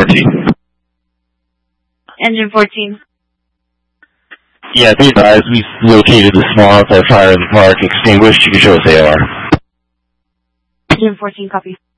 14. Engine 14. Yeah, be advised, we've located the small outside fire in the park. Extinguished. You can show us AR. Engine 14, copy.